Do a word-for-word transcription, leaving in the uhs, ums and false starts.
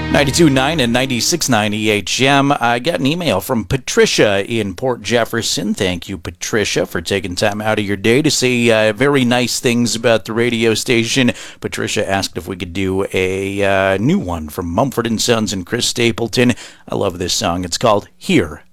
ninety-two point nine and ninety-six point nine E H M. I got an email from Patricia in Port Jefferson. Thank you, Patricia, for taking time out of your day to say uh, very nice things about the radio station. Patricia asked if we could do a uh, new one from Mumford and Sons and Chris Stapleton. I love this song. It's called Here